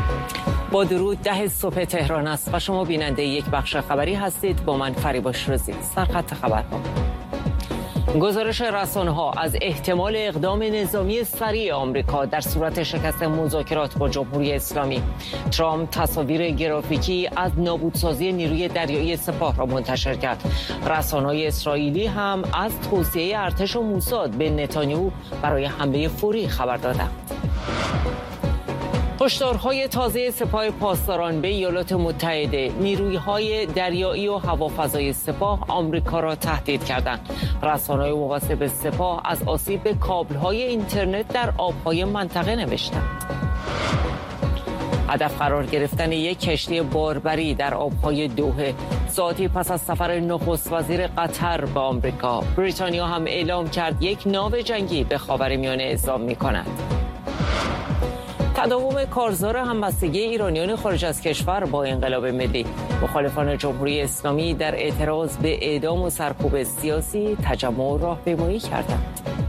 با درود 10 صبح تهران است و شما بیننده یک بخش خبری هستید. با من فریبا شیرازی. سرخط خبرها. گزارش رسانه‌ها از احتمال اقدام نظامی سریع آمریکا در صورت شکست مذاکرات با جمهوری اسلامی. ترامپ تصاویر گرافیکی از نابودسازی نیروی دریایی سپاه را منتشر کرد. رسانه‌های اسرائیلی هم از توصیه ارتش و موساد به نتانیاهو برای حمله فوری خبر دادند. هشدارهای تازه سپاه پاسداران به ایالات متحده، نیروهای دریایی و هوافضای سپاه آمریکا را تهدید کردند. رسانه‌های مواظب سپاه از آسیب به کابل‌های اینترنت در آب‌های منطقه نوشتند. هدف قرار گرفتن یک کشتی باربری در آب‌های دوحه. ساعتی پس از سفر نخست وزیر قطر به آمریکا، بریتانیا هم اعلام کرد یک ناو جنگی به خاورمیانه اعزام می‌کند. تداوم کارزار همبستگی ایرانیان خارج از کشور با انقلاب ملی. مخالفان جمهوری اسلامی در اعتراض به اعدام و سرکوب سیاسی تجمع و راهپیمایی کردند.